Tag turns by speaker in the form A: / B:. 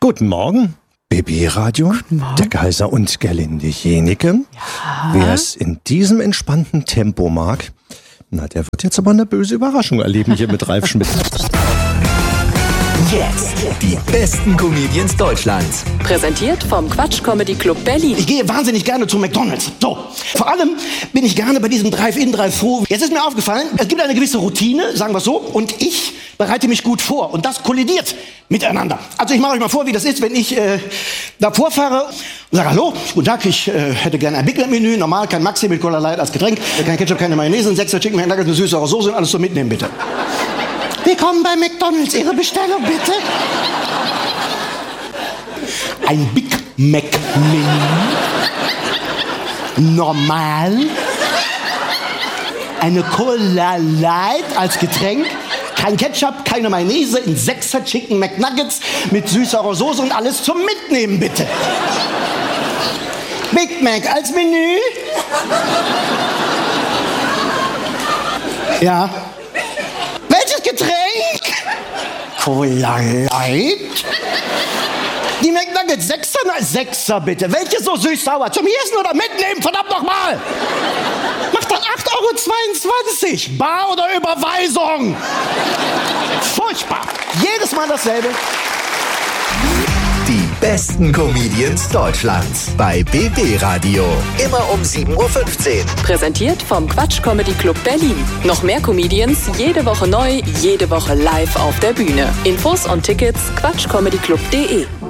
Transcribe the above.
A: Guten Morgen, BB-Radio, der Kaiser und Gerlinde Jenike. Ja. Wer es in diesem entspannten Tempo mag, na, der wird jetzt aber eine böse Überraschung erleben hier mit Ralf Schmidt.
B: Jetzt die besten Comedians Deutschlands.
C: Präsentiert vom Quatsch Comedy Club Berlin.
D: Ich gehe wahnsinnig gerne zu McDonald's. So, vor allem bin ich gerne bei diesem Drive-In, Drive-Thru. Jetzt ist mir aufgefallen, es gibt eine gewisse Routine, sagen wir es so, und ich bereite mich gut vor. Und das kollidiert miteinander. Also ich mache euch mal vor, wie das ist, wenn ich davor fahre und sage, hallo, guten Tag, ich hätte gerne ein Big Mac Menü, normal, kein Maxi mit Cola Light als Getränk, kein Ketchup, keine Mayonnaise, ein 6er Chicken McNuggets, eine süße Soße und alles so mitnehmen, bitte. Willkommen bei McDonald's, Ihre Bestellung bitte. Ein Big Mac Menü. Normal. Eine Cola Light als Getränk. Kein Ketchup, keine Mayonnaise, ein 6er Chicken McNuggets mit süßer Soße und alles zum Mitnehmen, bitte. Big Mac als Menü. Ja. Welches Getränk? Cola Light? Die McNuggets, 6er bitte. Welches so süß-sauer? Zum Essen oder mitnehmen? Verdammt nochmal! Macht dann 8,22 €. Bar oder Überweisung? Furchtbar. Jedes Mal dasselbe.
B: Die besten Comedians Deutschlands bei BB Radio. Immer um 7:15 Uhr.
C: Präsentiert vom Quatsch Comedy Club Berlin. Noch mehr Comedians, jede Woche neu, jede Woche live auf der Bühne. Infos und Tickets quatschcomedyclub.de.